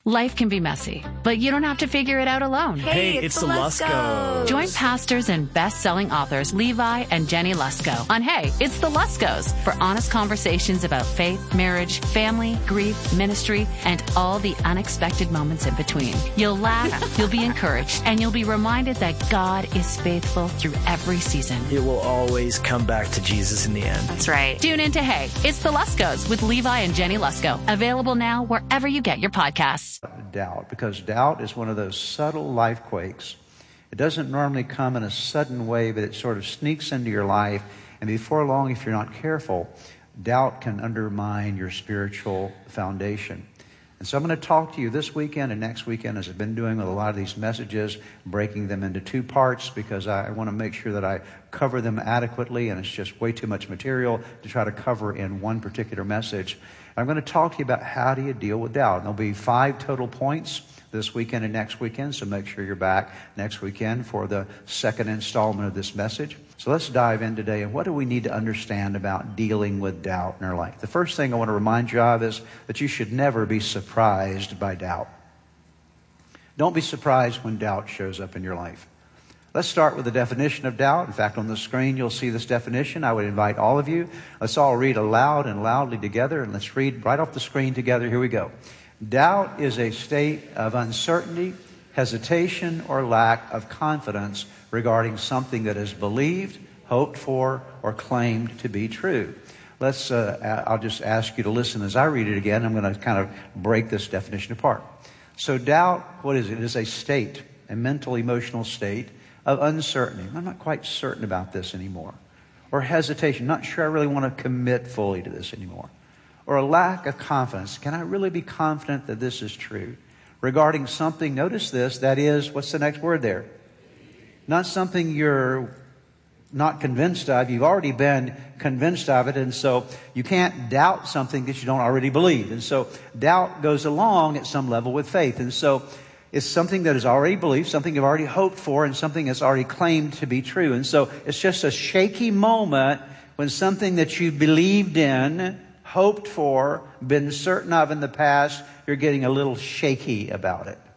Life can be messy, but you don't have to figure it out alone. Hey, it's the Luskos. Join pastors and best-selling authors Levi and Jenny Lusko on Hey, It's the Luskos for honest conversations about faith, marriage, family, grief, ministry, and all the unexpected moments in between. You'll laugh, you'll be encouraged, and you'll be reminded that God is faithful through every season. It will always come back to Jesus in the end. That's right. Tune in to Hey, It's the Luskos with Levi and Jenny Lusko. Available now wherever you get your podcasts. Doubt, because doubt is one of those subtle life quakes. It doesn't normally come in a sudden way, but it sort of sneaks into your life, and before long, if you're not careful, doubt can undermine your spiritual foundation. And so I'm going to talk to you this weekend and next weekend, as I've been doing with a lot of these messages, breaking them into two parts, because I want to make sure that I cover them adequately, and it's just way too much material to try to cover in one particular message. I'm going to talk to you about how do you deal with doubt. And there'll be 5 total points this weekend and next weekend, so make sure you're back next weekend for the second installment of this message. So let's dive in today. And what do we need to understand about dealing with doubt in our life? The first thing I want to remind you of is that you should never be surprised by doubt. Don't be surprised when doubt shows up in your life. Let's start with the definition of doubt. In fact, on the screen, you'll see this definition. I would invite all of you. Let's all read aloud and loudly together, and let's read right off the screen together. Here we go. Doubt is a state of uncertainty, hesitation, or lack of confidence regarding something that is believed, hoped for, or claimed to be true. I'll just ask you to listen as I read it again. I'm going to kind of break this definition apart. So doubt, what is it? It is a state, a mental, emotional state of uncertainty. I'm not quite certain about this anymore. Or hesitation, not sure I really want to commit fully to this anymore. Or a lack of confidence. Can I really be confident that this is true? Regarding something, notice this, that is, what's the next word there? Not something you're not convinced of. You've already been convinced of it, and so you can't doubt something that you don't already believe. And so doubt goes along at some level with faith. And so it's something that is already believed, something you've already hoped for, and something that's already claimed to be true. And so it's just a shaky moment when something that you believed in, hoped for, been certain of in the past, you're getting a little shaky about it.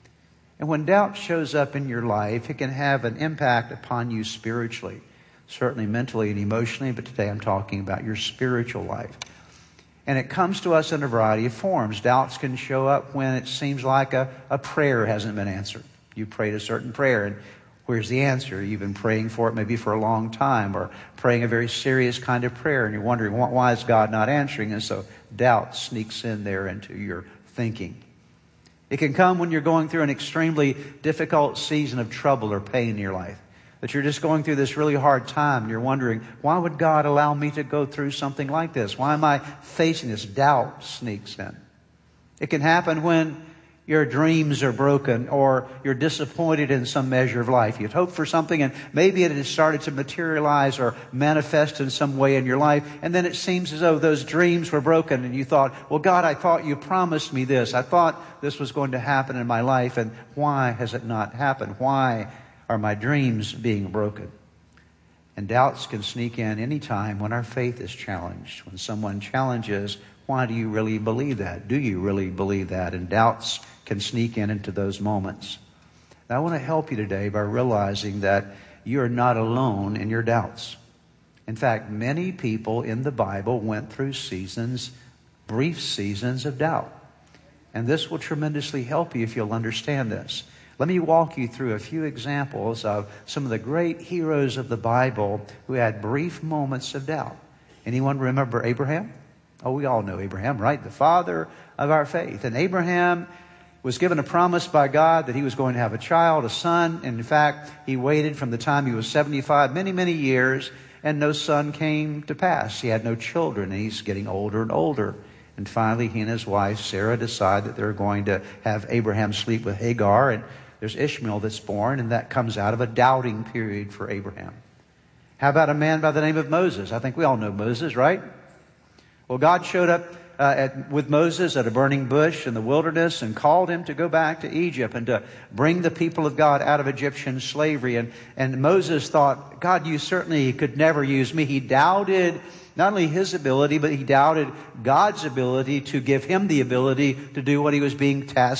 And when doubt shows up in your life, it can have an impact upon you spiritually, certainly mentally and emotionally, but today I'm talking about your spiritual life. And it comes to us in a variety of forms. Doubts can show up when it seems like a prayer hasn't been answered. You prayed a certain prayer, and where's the answer? You've been praying for it maybe for a long time, or praying a very serious kind of prayer, and you're wondering, why is God not answering? And so doubt sneaks in there into your thinking. It can come when you're going through an extremely difficult season of trouble or pain in your life. That you're just going through this really hard time and you're wondering, why would God allow me to go through something like this? Why am I facing this? Doubt sneaks in. It can happen when your dreams are broken or you're disappointed in some measure of life. You'd hoped for something and maybe it has started to materialize or manifest in some way in your life, and then it seems as though those dreams were broken and you thought, well, God, I thought you promised me this. I thought this was going to happen in my life, and why has it not happened? Why are my dreams being broken? And doubts can sneak in any time when our faith is challenged. When someone challenges, why do you really believe that? Do you really believe that? And doubts can sneak into those moments. Now, I want to help you today by realizing that you are not alone in your doubts. In fact, many people in the Bible went through seasons, brief seasons of doubt. And this will tremendously help you if you'll understand this. Let me walk you through a few examples of some of the great heroes of the Bible who had brief moments of doubt. Anyone remember Abraham? Oh, we all know Abraham, right? The father of our faith. And Abraham was given a promise by God that he was going to have a child, a son. And in fact, he waited from the time he was 75, many, many years, and no son came to pass. He had no children, and he's getting older and older. And finally, he and his wife, Sarah, decide that they're going to have Abraham sleep with Hagar, and there's Ishmael that's born, and that comes out of a doubting period for Abraham. How about a man by the name of Moses? I think we all know Moses, right? Well, God showed up with Moses at a burning bush in the wilderness and called him to go back to Egypt and to bring the people of God out of Egyptian slavery. And Moses thought, God, you certainly could never use me. He doubted not only his ability, but he doubted God's ability to give him the ability to do what he was being tasked